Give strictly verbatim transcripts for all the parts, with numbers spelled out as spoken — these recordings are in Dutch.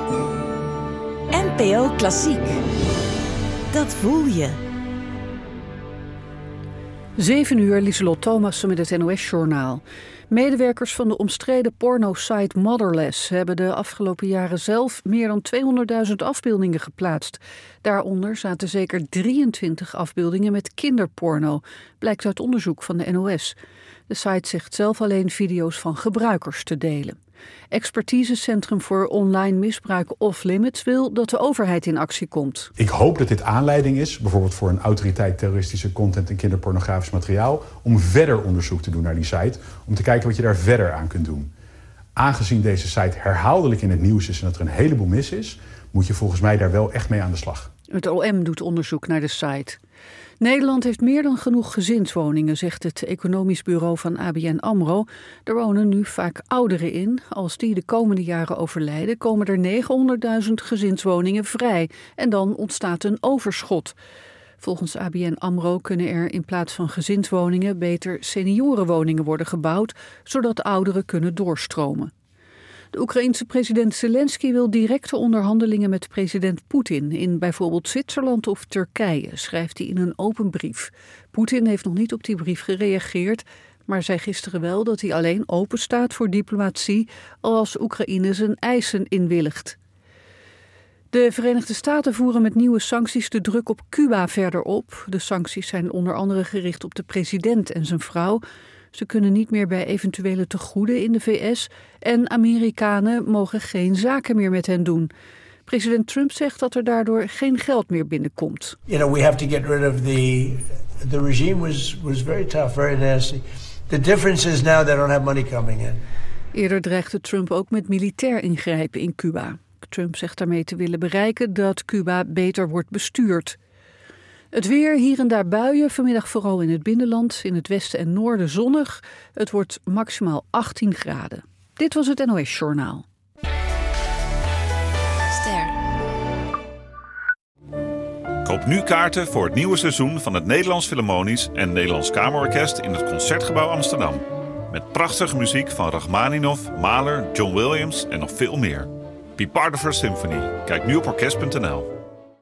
N P O Klassiek. Dat voel je. Zeven uur, Lieselot Thomassen met het N O S-journaal. Medewerkers van de omstreden pornosite Motherless hebben de afgelopen jaren zelf meer dan tweehonderdduizend afbeeldingen geplaatst. Daaronder zaten zeker drieëntwintig afbeeldingen met kinderporno, blijkt uit onderzoek van de N O S. De site zegt zelf alleen video's van gebruikers te delen. Expertisecentrum voor online misbruik Off Limits wil dat de overheid in actie komt. Ik hoop dat dit aanleiding is, bijvoorbeeld voor een autoriteit terroristische content en kinderpornografisch materiaal, om verder onderzoek te doen naar die site, om te kijken wat je daar verder aan kunt doen. Aangezien deze site herhaaldelijk in het nieuws is en dat er een heleboel mis is, moet je volgens mij daar wel echt mee aan de slag. Het O M doet onderzoek naar de site. Nederland heeft meer dan genoeg gezinswoningen, zegt het economisch bureau van A B N AMRO. Er wonen nu vaak ouderen in. Als die de komende jaren overlijden, komen er negenhonderdduizend gezinswoningen vrij. En dan ontstaat een overschot. Volgens A B N AMRO kunnen er in plaats van gezinswoningen beter seniorenwoningen worden gebouwd, zodat ouderen kunnen doorstromen. De Oekraïense president Zelensky wil directe onderhandelingen met president Poetin in bijvoorbeeld Zwitserland of Turkije, schrijft hij in een open brief. Poetin heeft nog niet op die brief gereageerd, maar zei gisteren wel dat hij alleen open staat voor diplomatie als Oekraïne zijn eisen inwilligt. De Verenigde Staten voeren met nieuwe sancties de druk op Cuba verder op. De sancties zijn onder andere gericht op de president en zijn vrouw. Ze kunnen niet meer bij eventuele tegoeden in de V S en Amerikanen mogen geen zaken meer met hen doen. President Trump zegt dat er daardoor geen geld meer binnenkomt. You know, we have to get rid of the the regime was was very tough, very nasty. The difference is now they don't have money coming in. Eerder dreigde Trump ook met militair ingrijpen in Cuba. Trump zegt daarmee te willen bereiken dat Cuba beter wordt bestuurd. Het weer, hier en daar buien, vanmiddag vooral in het binnenland, in het westen en noorden zonnig. Het wordt maximaal achttien graden. Dit was het N O S-journaal. Ster. Koop nu kaarten voor het nieuwe seizoen van het Nederlands Philharmonisch en Nederlands Kamerorkest in het Concertgebouw Amsterdam. Met prachtige muziek van Rachmaninoff, Mahler, John Williams en nog veel meer. Be part of our symphony. Kijk nu op orkest punt n l.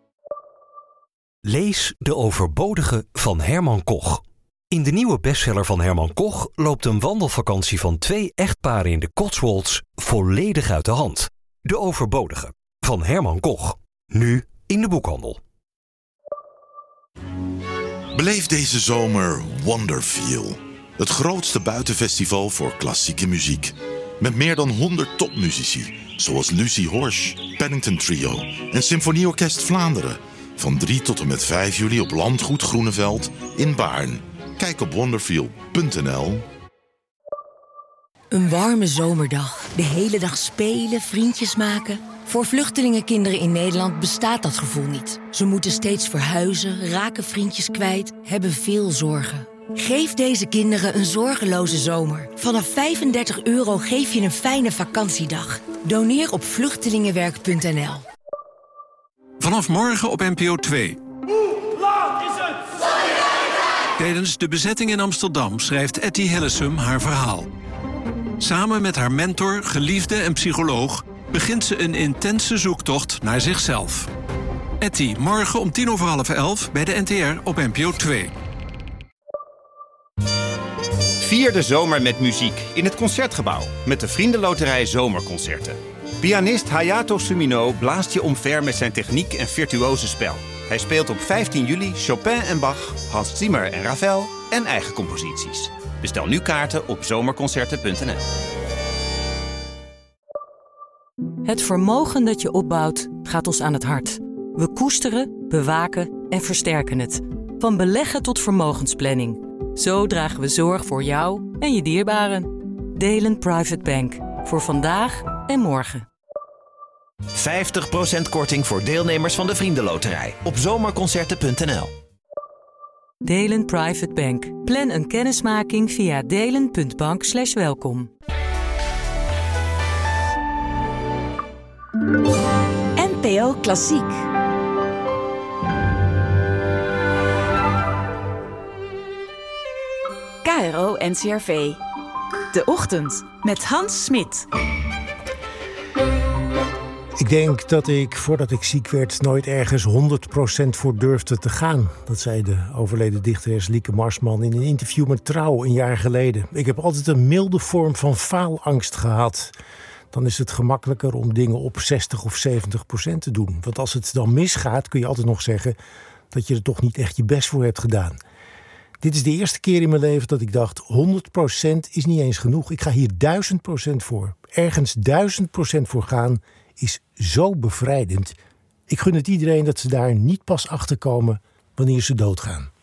Lees De Overbodige van Herman Koch. In de nieuwe bestseller van Herman Koch loopt een wandelvakantie van twee echtparen in de Cotswolds volledig uit de hand. De Overbodige van Herman Koch. Nu in de boekhandel. Beleef deze zomer Wonderfeel. Het grootste buitenfestival voor klassieke muziek. Met meer dan honderd topmuzici, zoals Lucie Horsch, Paddington Trio en Symfonieorkest Vlaanderen. Van drie tot en met vijf juli op Landgoed Groeneveld in Baarn. Kijk op wonderfeel punt n l. Een warme zomerdag. De hele dag spelen, vriendjes maken. Voor vluchtelingenkinderen in Nederland bestaat dat gevoel niet. Ze moeten steeds verhuizen, raken vriendjes kwijt, hebben veel zorgen. Geef deze kinderen een zorgeloze zomer. Vanaf vijfendertig euro geef je een fijne vakantiedag. Doneer op vluchtelingenwerk punt n l. Vanaf morgen op N P O twee. Hoe laat is het? Tijdens de bezetting in Amsterdam schrijft Etty Hillesum haar verhaal. Samen met haar mentor, geliefde en psycholoog begint ze een intense zoektocht naar zichzelf. Etty, morgen om tien over half elf bij de N T R op N P O twee. Vier de zomer met muziek in het Concertgebouw met de Vriendenloterij Zomerconcerten. Pianist Hayato Sumino blaast je omver met zijn techniek en virtuose spel. Hij speelt op vijftien juli Chopin en Bach, Hans Zimmer en Ravel en eigen composities. Bestel nu kaarten op zomerconcerten punt n l. Het vermogen dat je opbouwt gaat ons aan het hart. We koesteren, bewaken en versterken het. Van beleggen tot vermogensplanning. Zo dragen we zorg voor jou en je dierbaren. Delen Private Bank. Voor vandaag en morgen. vijftig procent korting voor deelnemers van de Vriendenloterij op zomerconcerten punt n l. Delen Private Bank. Plan een kennismaking via delen punt bank slash welkom. N P O Klassiek. K R O N C R V. De Ochtend met Hans Smit. Ik denk dat ik, voordat ik ziek werd, nooit ergens honderd procent voor durfde te gaan. Dat zei de overleden dichteres Lieke Marsman in een interview met Trouw een jaar geleden. Ik heb altijd een milde vorm van faalangst gehad. Dan is het gemakkelijker om dingen op zestig of zeventig procent te doen. Want als het dan misgaat, kun je altijd nog zeggen dat je er toch niet echt je best voor hebt gedaan. Dit is de eerste keer in mijn leven dat ik dacht, honderd procent is niet eens genoeg. Ik ga hier duizend procent voor. Ergens duizend procent voor gaan is zo bevrijdend. Ik gun het iedereen dat ze daar niet pas achter komen wanneer ze doodgaan.